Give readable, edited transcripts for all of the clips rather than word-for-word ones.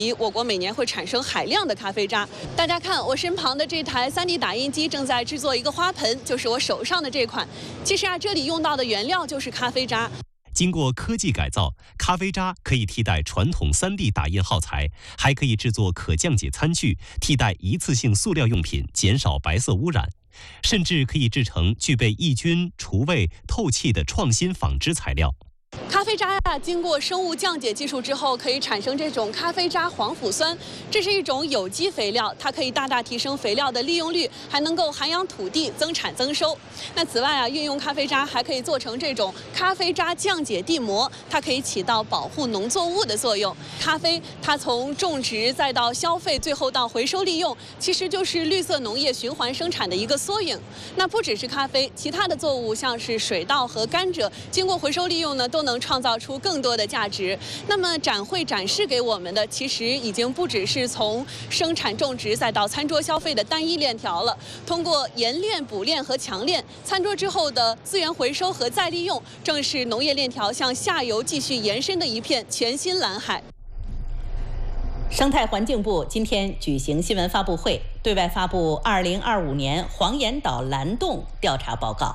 我国每年会产生海量的咖啡渣。大家看我身旁的这台3D 打印机正在制作一个花盆，就是我手上的这款。其实这里用到的原料就是咖啡渣。 经过科技改造，咖啡渣可以替代传统3D 打印耗材，还可以制作可降解餐具，替代一次性塑料用品，减少白色污染，甚至可以制成具备抑菌、除味、透气的创新纺织材料。 咖啡渣经过生物降解技术之后，可以产生这种咖啡渣黄腐酸，这是一种有机肥料，它可以大大提升肥料的利用率，还能够涵养土地，增产增收。那此外运用咖啡渣还可以做成这种咖啡渣降解地膜，它可以起到保护农作物的作用。咖啡它从种植再到消费，最后到回收利用，其实就是绿色农业循环生产的一个缩影。那不只是咖啡，其他的作物像是水稻和甘蔗，经过回收利用呢，都能创造出更多的价值。那么展会展示给我们的，其实已经不只是从生产种植再到餐桌消费的单一链条了。通过冶炼、补炼和强炼，餐桌之后的资源回收和再利用，正是农业链条向下游继续延伸的一片全新蓝海。 生态环境部今天举行新闻发布会，对外发布2025年黄岩岛蓝洞调查报告。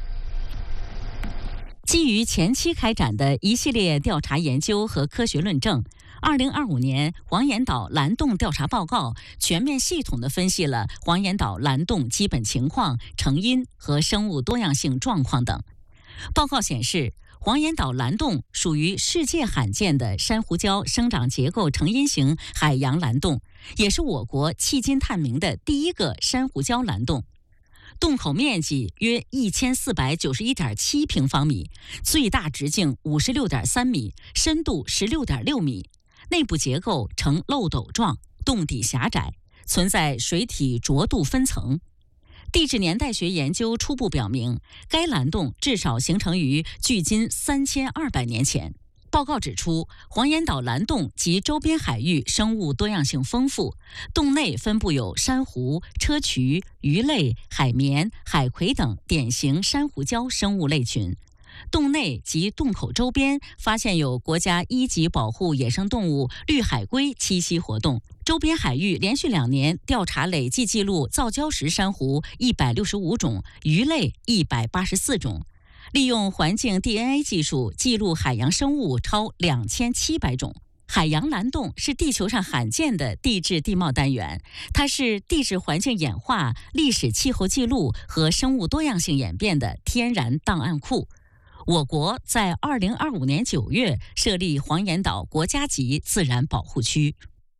基于前期开展的一系列调查研究和科学论证，2025年黄岩岛蓝洞调查报告全面系统地分析了黄岩岛蓝洞基本情况、成因和生物多样性状况等。报告显示，黄岩岛蓝洞属于世界罕见的珊瑚礁生长结构成因型海洋蓝洞，也是我国迄今探明的第一个珊瑚礁蓝洞。洞口面积约1491.7平方米，最大直径56.3米，深度16.6米，内部结构呈漏斗状，洞底狭窄，存在水体浊度分层。地质年代学研究初步表明，该蓝洞至少形成于距今3200年前。报告指出，黄岩岛蓝洞及周边海域生物多样性丰富，洞内分布有珊瑚、砗磲、鱼类、海绵、海葵等典型珊瑚礁生物类群。洞内及洞口周边发现有国家1级保护野生动物绿海龟栖息活动。周边海域连续2年调查累计记录造礁石珊瑚165种，鱼类184种。利用环境 DNA 技术记录海洋生物超2700种。海洋蓝洞是地球上罕见的地质地貌单元，它是地质环境演化、历史气候记录和生物多样性演变的天然档案库。我国在2025年9月设立黄岩岛国家级自然保护区。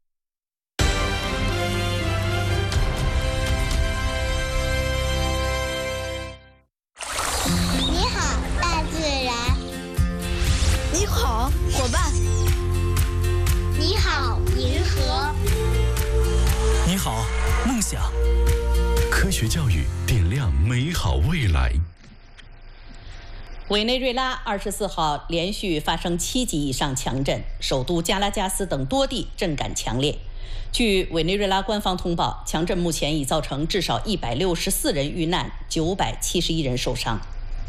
你好，伙伴。 你好，银河。 你好，梦想。 科学教育点亮美好未来。 委内瑞拉24号连续发生7级以上强震，首都加拉加斯等多地震感强烈。据委内瑞拉官方通报，强震目前已造成至少164人遇难，971人受伤。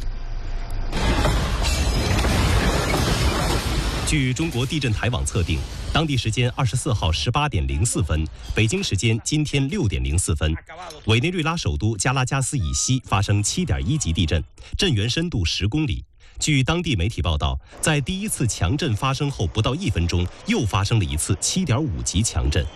据中国地震台网测定，当地时间24号18点04分，北京时间今天6点04分，委内瑞拉首都加拉加斯以西发生7.1级地震，震源深度10公里。据当地媒体报道，在第一次强震发生后不到1分钟，又发生了一次7.5级强震。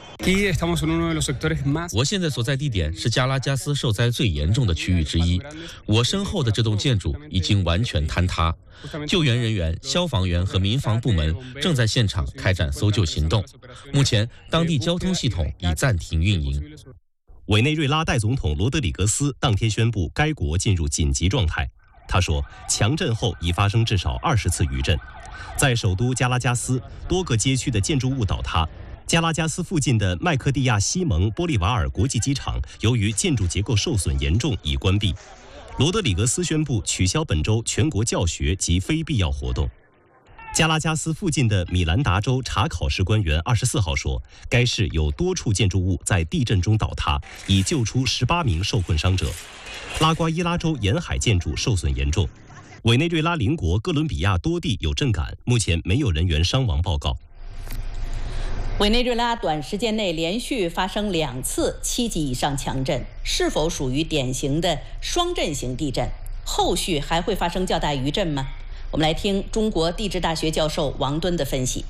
我现在所在地点是加拉加斯受灾最严重的区域之一，我身后的这栋建筑已经完全坍塌。救援人员、消防员和民防部门正在现场开展搜救行动。目前，当地交通系统已暂停运营。 委内瑞拉代总统罗德里格斯当天宣布该国进入紧急状态。他说，强震后已发生至少20次余震，在首都加拉加斯，多个街区的建筑物倒塌。加拉加斯附近的麦克蒂亚西蒙玻利瓦尔国际机场，由于建筑结构受损严重，已关闭。罗德里格斯宣布取消本周全国教学及非必要活动。加拉加斯附近的米兰达州查考市官员24号说，该市有多处建筑物在地震中倒塌，已救出18名受困伤者。拉瓜伊拉州沿海建筑受损严重。委内瑞拉邻国哥伦比亚多地有震感，目前没有人员伤亡报告。 委内瑞拉短时间内连续发生2次7级以上强震，是否属于典型的双震型地震？后续还会发生较大余震吗？我们来听中国地质大学教授王敦的分析。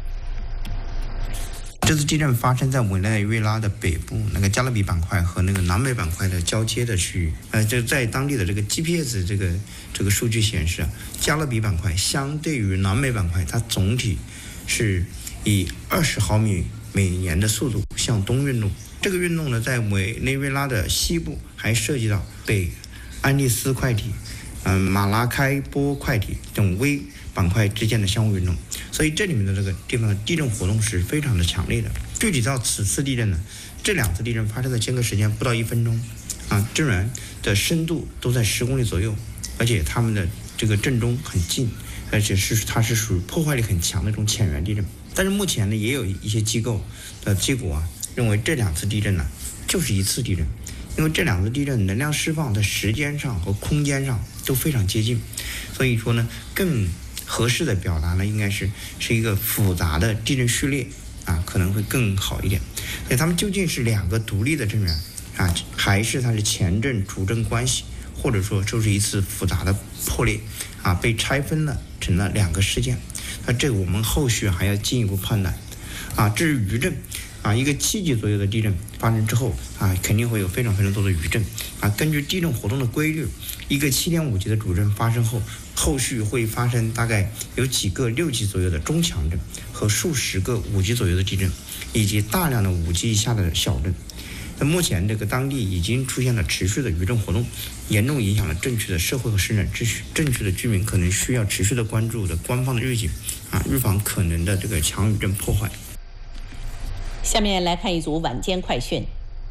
这次地震发生在委内瑞拉的北部，那个加勒比板块和那个南美板块的交接的区域。这在当地的这个 GPS 这个数据显示啊，加勒比板块相对于南美板块，它总体是以20毫米每年的速度向东运动。这个运动呢，在委内瑞拉的西部还涉及到北安第斯块体、马拉开波块体等微板块之间的相互运动，所以这里面的这个地方的地震活动是非常的强烈的。具体到此次地震呢，这2次地震发生的间隔时间不到1分钟，震源的深度都在10公里左右，而且它们的这个震中很近，而且它是属于破坏力很强的这种浅源地震。但是目前呢，也有一些机构的结果认为这2次地震呢就是一次地震，因为这2次地震能量释放在时间上和空间上都非常接近，所以说呢，更合适的表达呢，应该是一个复杂的地震序列可能会更好一点。所以它们究竟是2个独立的震源还是它是前震主震关系，或者说就是一次复杂的破裂被拆分了成了2个事件。那这个我们后续还要进一步判断至于余震一个7级左右的地震发生之后肯定会有非常非常多的余震根据地震活动的规律，一个7.5级的主震发生后，后续会发生大概有几个6级左右的中强震和数十个5级左右的地震，以及大量的5级以下的小震。那目前这个当地已经出现了持续的余震活动，严重影响了震区的社会和生产秩序。震区的居民可能需要持续的关注的官方的预警预防可能的这个强余震破坏。 下面来看一组晚间快讯。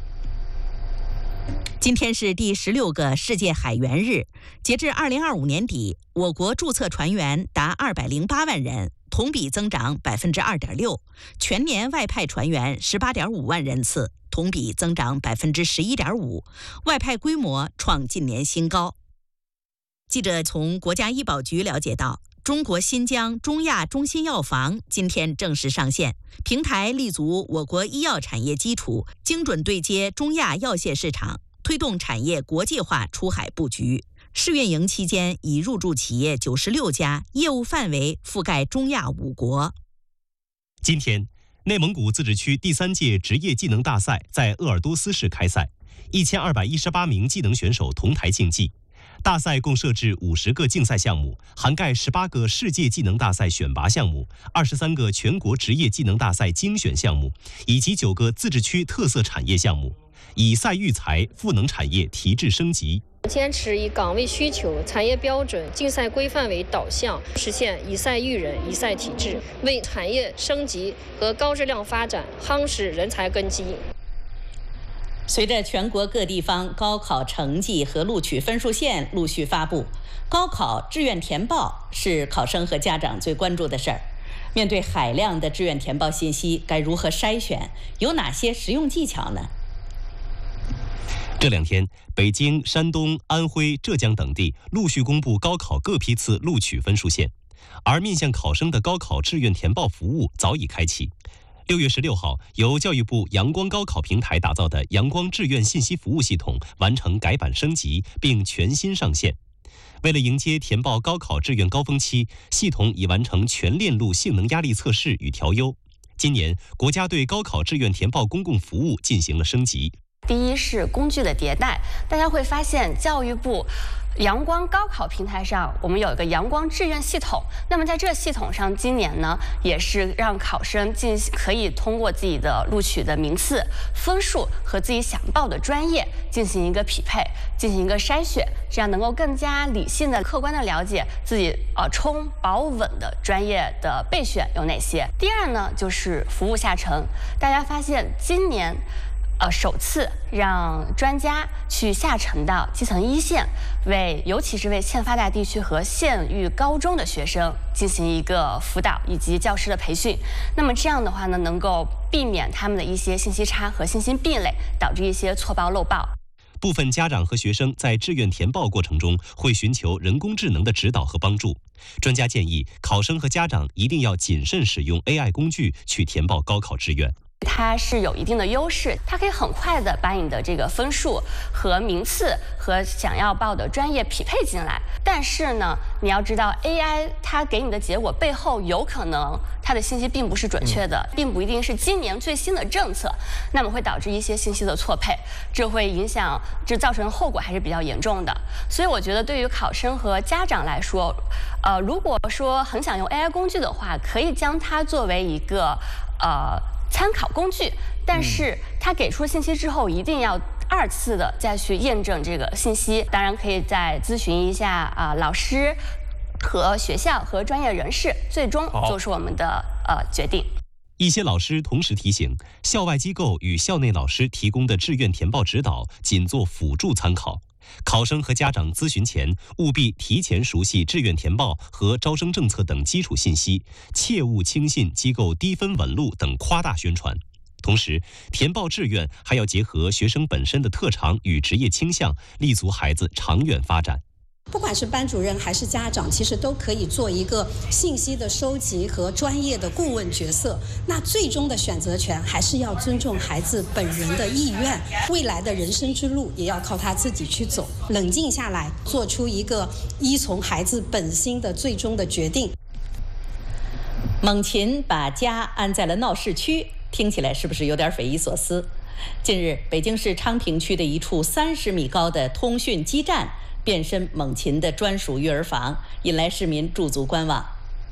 今天是第16个世界海员日，截至2025年底，我国注册船员达208万人，同比增长2.6%，全年外派船员18.5万人次，同比增长11.5%，外派规模创近年新高。记者从国家医保局了解到，中国新疆中亚中心药房今天正式上线，平台立足我国医药产业基础，精准对接中亚药械市场，推动产业国际化出海布局。试运营期间已入驻企业96家，业务范围覆盖中亚5国。 今天，内蒙古自治区第3届职业技能大赛在鄂尔多斯市开赛，1218名技能选手同台竞技。大赛共设置50个竞赛项目，涵盖18个世界技能大赛选拔项目、23个全国职业技能大赛精选项目，以及9个自治区特色产业项目，以赛育才，赋能产业提质升级。 坚持以岗位需求、产业标准、竞赛规范为导向，实现以赛育人、以赛体制，为产业升级和高质量发展夯实人才根基。 随着全国各地方高考成绩和录取分数线陆续发布，高考志愿填报是考生和家长最关注的事儿。面对海量的志愿填报信息，该如何筛选？有哪些实用技巧呢？ 这2天，北京、山东、安徽、浙江等地陆续公布高考各批次录取分数线，而面向考生的高考志愿填报服务早已开启。6月16号，由教育部阳光高考平台打造的阳光志愿信息服务系统完成改版升级，并全新上线。为了迎接填报高考志愿高峰期，系统已完成全链路性能压力测试与调优。今年，国家对高考志愿填报公共服务进行了升级。 第一是工具的迭代，大家会发现教育部阳光高考平台上，我们有一个阳光志愿系统。那么在这系统上，今年呢，也是让考生可以通过自己的录取的名次、分数和自己想报的专业进行一个匹配，进行一个筛选，这样能够更加理性的、客观的了解自己冲保稳的专业的备选有哪些。第二呢，就是服务下沉。大家发现今年首次让专家去下沉到基层一线，尤其是为欠发达地区和县域高中的学生进行一个辅导以及教师的培训。那么这样的话呢，能够避免他们的一些信息差和信息壁垒，导致一些错报漏报。 部分家长和学生在志愿填报过程中会寻求人工智能的指导和帮助。专家建议，考生和家长一定要谨慎使用 AI 工具去填报高考志愿。 它是有一定的优势，它可以很快的把你的这个分数和名次和想要报的专业匹配进来。但是呢，你要知道 AI 它给你的结果背后有可能它的信息并不是准确的，并不一定是今年最新的政策，那么会导致一些信息的错配，这会影响，这造成后果还是比较严重的。所以我觉得对于考生和家长来说，如果说很想用 AI 工具的话，可以将它作为一个参考工具，但是它给出信息之后，一定要2次的再去验证这个信息。当然，可以再咨询一下老师和学校和专业人士，最终做出我们的决定。 一些老师同时提醒，校外机构与校内老师提供的志愿填报指导仅做辅助参考。考生和家长咨询前，务必提前熟悉志愿填报和招生政策等基础信息，切勿轻信机构低分稳录等夸大宣传。同时，填报志愿还要结合学生本身的特长与职业倾向，立足孩子长远发展。 不管是班主任还是家长，其实都可以做一个信息的收集和专业的顾问角色。那最终的选择权还是要尊重孩子本人的意愿，未来的人生之路也要靠他自己去走。冷静下来，做出一个依从孩子本心的最终的决定。 猛禽把家安在了闹市区，听起来是不是有点匪夷所思？近日，北京市昌平区的一处30米高的通讯基站变身猛禽的专属育儿房，引来市民驻足观望。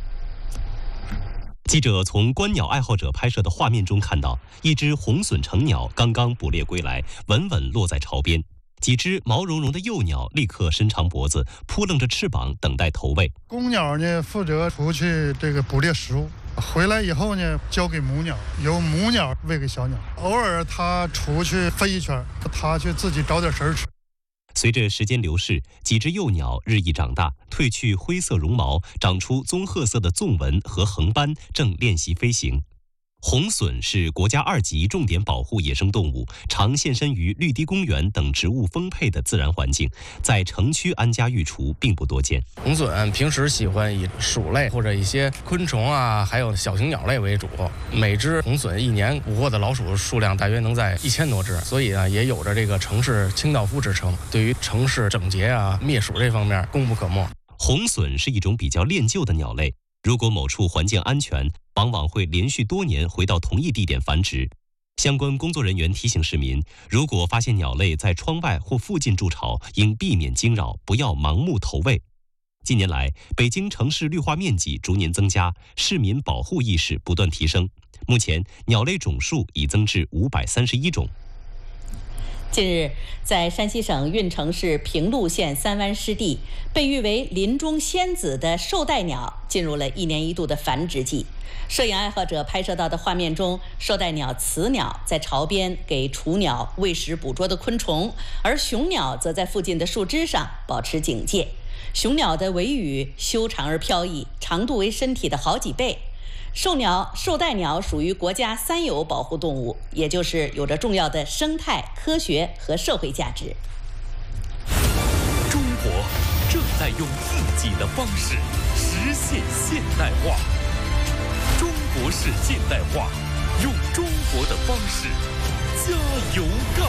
记者从观鸟爱好者拍摄的画面中看到，一只红隼成鸟刚刚捕猎归来，稳稳落在巢边。几只毛茸茸的幼鸟立刻伸长脖子，扑棱着翅膀，等待投喂。 公鸟呢，负责出去捕猎食物，回来以后呢，交给母鸟，由母鸟喂给小鸟。偶尔它出去飞一圈，它去自己找点食儿吃。 随着时间流逝，几只幼鸟日益长大，褪去灰色绒毛，长出棕褐色的纵纹和横斑，正练习飞行。红隼是国家2级重点保护野生动物，常现身于绿地公园等植物丰沛的自然环境，在城区安家育雏并不多见。 红隼平时喜欢以鼠类或者一些昆虫还有小型鸟类为主。每只红隼一年捕获的老鼠数量大约能在1000多只，所以也有着这个城市清道夫之称，对于城市整洁灭鼠这方面功不可没。 红隼是一种比较恋旧的鸟类，如果某处环境安全，往往会连续多年回到同一地点繁殖。相关工作人员提醒市民，如果发现鸟类在窗外或附近筑巢，应避免惊扰，不要盲目投喂。近年来，北京城市绿化面积逐年增加，市民保护意识不断提升。目前，鸟类种数已增至531种。 近日，在山西省运城市平陆县三湾湿地，被誉为林中仙子的绶带鸟进入了1年1度的繁殖季。摄影爱好者拍摄到的画面中，绶带鸟雌鸟在巢边给雏鸟喂食捕捉的昆虫，而雄鸟则在附近的树枝上保持警戒。雄鸟的尾羽修长而飘逸，长度为身体的好几倍。绶带鸟属于国家3有保护动物，也就是有着重要的生态、科学和社会价值。 中国正在用自己的方式实现现代化。中国式现代化，用中国的方式加油干。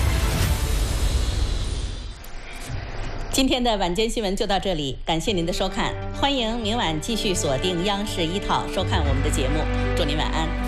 今天的晚间新闻就到这里，感谢您的收看，欢迎明晚继续锁定央视1套收看我们的节目，祝您晚安。